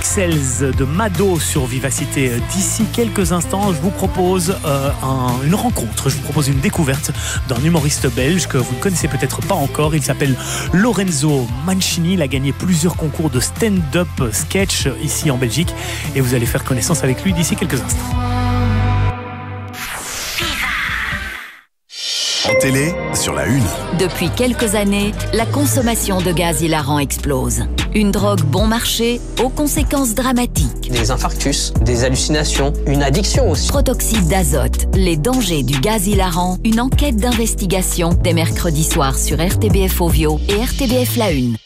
Pixels de Mado sur Vivacité. D'ici quelques instants, je vous propose une rencontre, je vous propose une découverte d'un humoriste belge que vous ne connaissez peut-être pas encore. Il s'appelle Lorenzo Mancini. Il a gagné plusieurs concours de stand-up sketch ici en Belgique et vous allez faire connaissance avec lui d'ici quelques instants. En télé, sur la une. Depuis quelques années, la consommation de gaz hilarant explose. Une drogue bon marché aux conséquences dramatiques. Des infarctus, des hallucinations, une addiction aussi. Protoxyde d'azote, les dangers du gaz hilarant, une enquête d'investigation dès mercredi soir sur RTBF Ovio et RTBF La Une.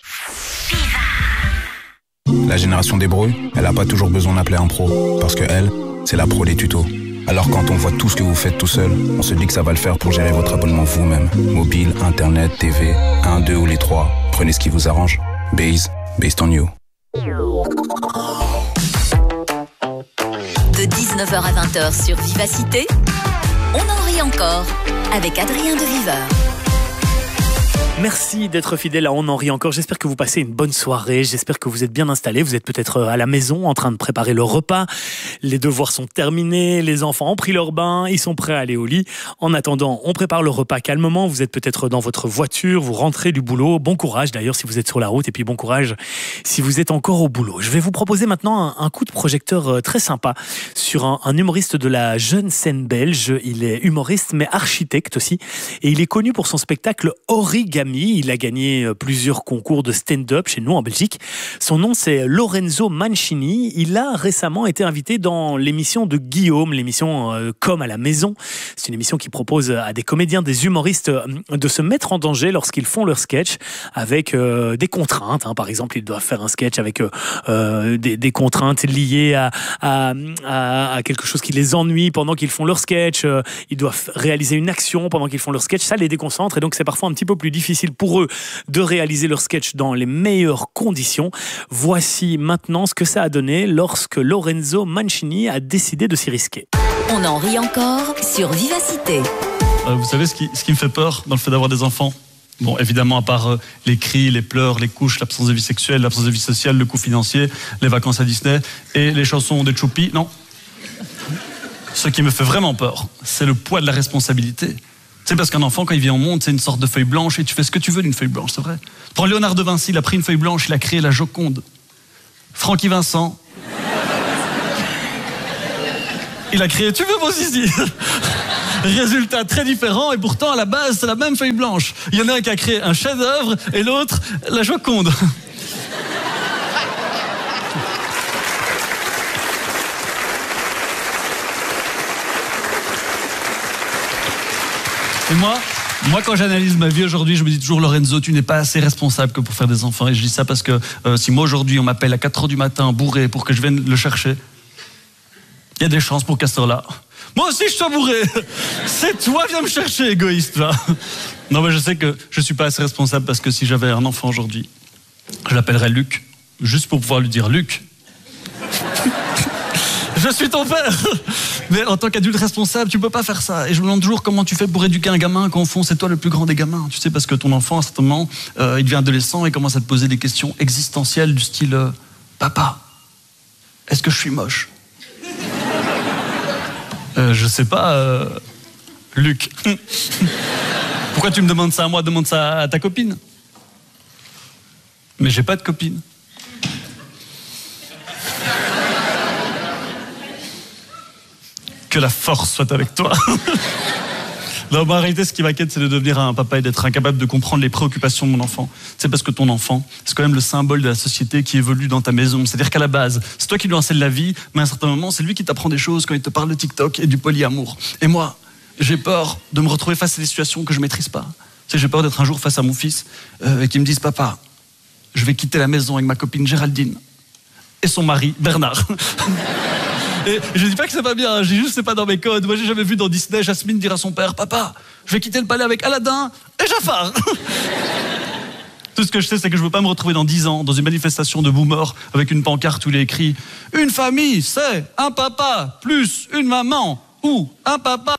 La génération des brouilles, elle n'a pas toujours besoin d'appeler un pro, parce que elle, c'est la pro des tutos. Alors quand on voit tout ce que vous faites tout seul, on se dit que ça va le faire pour gérer votre abonnement vous-même. Mobile, internet, TV, 1, 2 ou les 3. Prenez ce qui vous arrange. Based on you. De 19h à 20h sur Vivacité, on en rit encore avec Adrien de Viveur. Merci d'être fidèle à On en rit encore. J'espère que vous passez une bonne soirée. J'espère que vous êtes bien installés. Vous êtes peut-être à la maison en train de préparer le repas. Les devoirs sont terminés. Les enfants ont pris leur bain. Ils sont prêts à aller au lit. En attendant, on prépare le repas calmement. Vous êtes peut-être dans votre voiture. Vous rentrez du boulot. Bon courage d'ailleurs si vous êtes sur la route. Et puis bon courage si vous êtes encore au boulot. Je vais vous proposer maintenant un coup de projecteur très sympa sur un humoriste de la jeune scène belge. Il est humoriste mais architecte aussi. Et il est connu pour son spectacle Origami. Il a gagné plusieurs concours de stand-up chez nous en Belgique. Son nom, c'est Lorenzo Mancini. Il a récemment été invité dans l'émission de Guillaume, l'émission Comme à la maison. C'est une émission qui propose à des comédiens, des humoristes de se mettre en danger lorsqu'ils font leur sketch avec des contraintes. Par exemple, ils doivent faire un sketch avec des contraintes liées à quelque chose qui les ennuie pendant qu'ils font leur sketch. Ils doivent réaliser une action pendant qu'ils font leur sketch. Ça les déconcentre et donc c'est parfois un petit peu plus difficile pour eux de réaliser leur sketch dans les meilleures conditions. Voici maintenant ce que ça a donné lorsque Lorenzo Mancini a décidé de s'y risquer. On en rit encore sur Vivacité. Vous savez ce qui me fait peur dans le fait d'avoir des enfants ? Bon, évidemment, à part les cris, les pleurs, les couches, l'absence de vie sexuelle, l'absence de vie sociale, le coût financier, les vacances à Disney et les chansons de Choupi, non. Ce qui me fait vraiment peur, c'est le poids de la responsabilité. C'est parce qu'un enfant, quand il vient au monde, c'est une sorte de feuille blanche et tu fais ce que tu veux d'une feuille blanche, c'est vrai. Prends Léonard de Vinci, il a pris une feuille blanche, il a créé la Joconde. Francky Vincent, il a créé Tu veux mon zizi. Résultat très différent et pourtant à la base c'est la même feuille blanche. Il y en a un qui a créé un chef-d'œuvre et l'autre la Joconde. Et moi, quand j'analyse ma vie aujourd'hui, je me dis toujours, Lorenzo, tu n'es pas assez responsable que pour faire des enfants. Et je dis ça parce que si moi aujourd'hui on m'appelle à 4h du matin bourré pour que je vienne le chercher, il y a des chances pour qu'à cette heure-là, moi aussi je sois bourré. C'est toi, viens me chercher, égoïste, là. Non, mais je sais que je suis pas assez responsable parce que si j'avais un enfant aujourd'hui, je l'appellerais Luc, juste pour pouvoir lui dire Luc. Je suis ton père. Mais en tant qu'adulte responsable, tu peux pas faire ça. Et je me demande toujours comment tu fais pour éduquer un gamin quand au fond c'est toi le plus grand des gamins. Tu sais, parce que ton enfant, à un certain moment, il devient adolescent et commence à te poser des questions existentielles du style Papa, est-ce que je suis moche? Je sais pas, Luc. Pourquoi tu me demandes ça à moi? Demande ça à ta copine. Mais j'ai pas de copine. Que la force soit avec toi. Non, en réalité, ce qui m'inquiète, c'est de devenir un papa et d'être incapable de comprendre les préoccupations de mon enfant. C'est parce que ton enfant, c'est quand même le symbole de la société qui évolue dans ta maison. C'est-à-dire qu'à la base, c'est toi qui lui enseigne la vie, mais à un certain moment, c'est lui qui t'apprend des choses quand il te parle de TikTok et du polyamour. Et moi, j'ai peur de me retrouver face à des situations que je maîtrise pas. Tu sais, j'ai peur d'être un jour face à mon fils et qu'il me dise, papa, je vais quitter la maison avec ma copine Géraldine et son mari Bernard. Et je dis pas que c'est pas bien, je dis juste que c'est pas dans mes codes. Moi j'ai jamais vu dans Disney Jasmine dire à son père, papa, je vais quitter le palais avec Aladdin et Jafar. Tout ce que je sais, c'est que je veux pas me retrouver dans 10 ans dans une manifestation de boomers avec une pancarte où il est écrit une famille, c'est un papa plus une maman ou un papa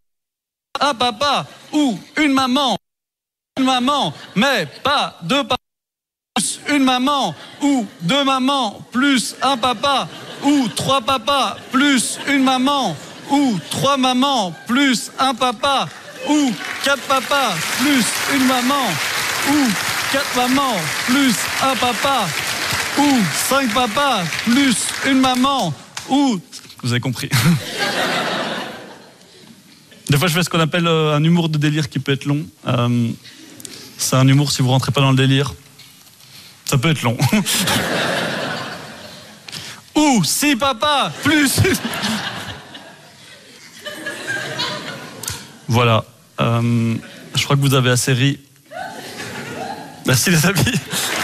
ou une maman, mais pas deux papas plus une maman, ou 2 mamans plus un papa, ou 3 papas plus une maman, ou 3 mamans plus un papa, ou 4 papas plus une maman, ou 4 mamans plus un papa, ou 5 papas plus une maman, ou... Vous avez compris. Des fois, je fais ce qu'on appelle un humour de délire qui peut être long. C'est un humour, si vous rentrez pas dans le délire, ça peut être long. Ou 6 papas plus... Voilà. Je crois que vous avez assez ri. Merci les amis.